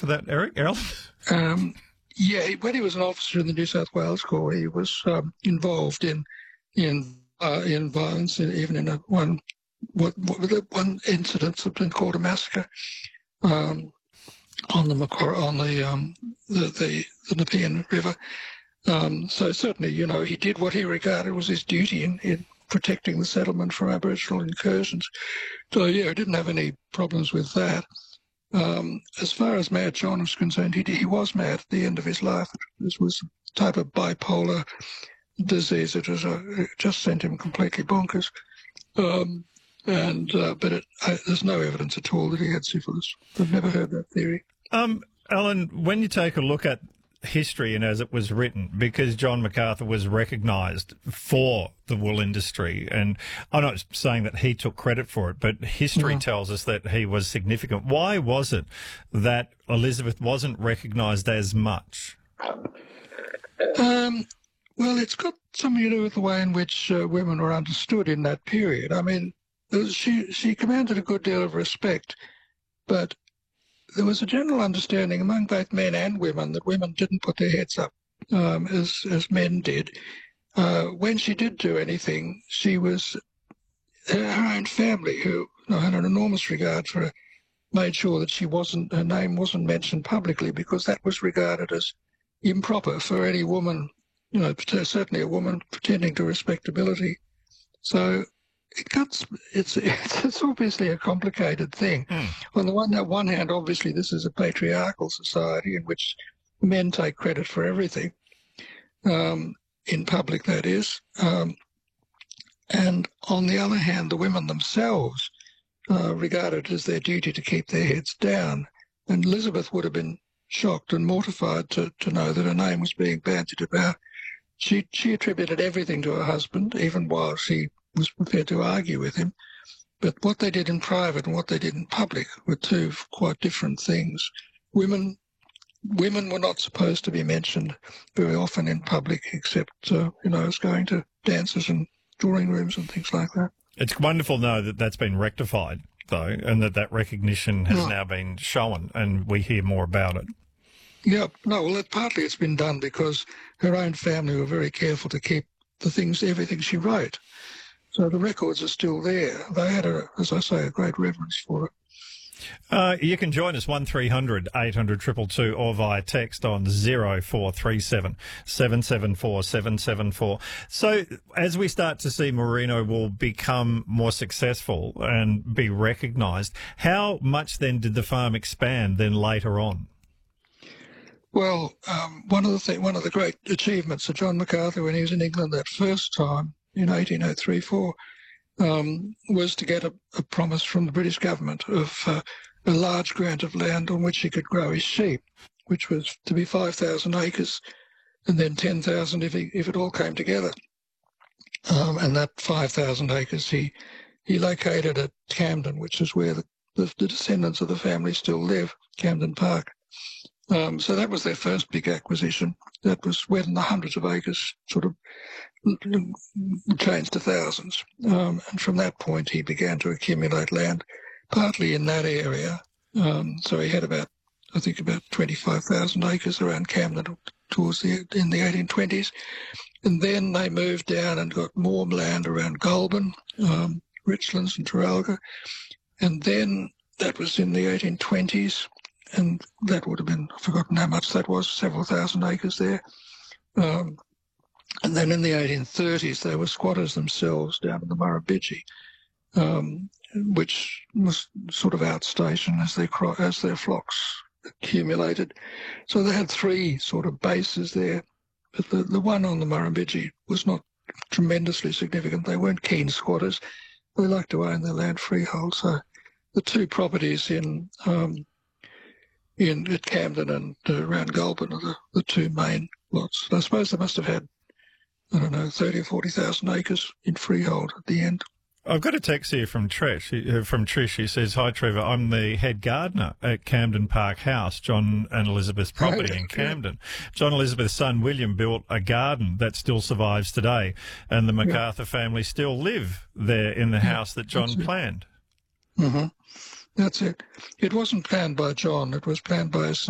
for that, Eric? Errol? Yeah, when he was an officer in the New South Wales Corps, he was involved in violence, even in one incident that's been called a massacre on the Nepean River. So certainly, he did what he regarded was his duty in protecting the settlement from Aboriginal incursions. So yeah, he didn't have any problems with that. As far as Mad John was concerned, he was mad at the end of his life. This was a type of bipolar disease that just sent him completely bonkers. But there's no evidence at all that he had syphilis. I've never heard that theory. Alan, when you take a look at history and as it was written, because John MacArthur was recognised for the wool industry, and I'm not saying that he took credit for it, but history tells us that he was significant. Why was it that Elizabeth wasn't recognised as much? Well, it's got something to do with the way in which women were understood in that period. I mean, she commanded a good deal of respect, but there was a general understanding among both men and women that women didn't put their heads up as men did. When she did do anything, she was her own family, who had an enormous regard for her, made sure that her name wasn't mentioned publicly, because that was regarded as improper for any woman, certainly a woman pretending to respectability. So it's obviously a complicated thing. On the one hand, obviously this is a patriarchal society in which men take credit for everything, in public that is. And on the other hand, the women themselves regarded it as their duty to keep their heads down. And Elizabeth would have been shocked and mortified to know that her name was being bandied about. She attributed everything to her husband, even while she was prepared to argue with him. But what they did in private and what they did in public were two quite different things. Women were not supposed to be mentioned very often in public, except, as going to dances and drawing rooms and things like that. It's wonderful to know that that's been rectified, though, and that recognition has now been shown, and we hear more about it. Yeah, no, well, partly it's been done because her own family were very careful to keep everything she wrote. So the records are still there. They had, as I say, a great reverence for it. You can join us 1300 800 222 or via text on 0437 774 774. So as we start to see merino wool become more successful and be recognised, how much then did the farm expand then later on? Well, one of the great achievements of John MacArthur when he was in England that first time in 1803-4 was to get a promise from the British government of a large grant of land on which he could grow his sheep, which was to be 5,000 acres, and then 10,000 if it all came together. And that 5,000 acres he located at Camden, which is where the descendants of the family still live, Camden Park. So that was their first big acquisition. That was when the hundreds of acres sort of changed to thousands. And from that point, he began to accumulate land, partly in that area. So he had about 25,000 acres around Camden in the 1820s. And then they moved down and got more land around Goulburn, Richlands and Traralgon. And then that was in the 1820s. And that would have been, I've forgotten how much that was, several thousand acres there. And then in the 1830s, they were squatters themselves down in the Murrumbidgee, which was sort of outstation as their flocks accumulated. So they had three sort of bases there. But the one on the Murrumbidgee was not tremendously significant. They weren't keen squatters. They liked to own their land freehold. So the two properties at Camden and around Goulburn are the two main lots. I suppose they must have had, 30 or 40,000 acres in freehold at the end. I've got a text here from Trish. She says, "Hi Trevor, I'm the head gardener at Camden Park House, John and Elizabeth's property in Camden. John and Elizabeth's son William built a garden that still survives today, and the MacArthur family still live there in the house that John planned." Mm-hmm. That's it. It wasn't planned by John. It was planned by his son.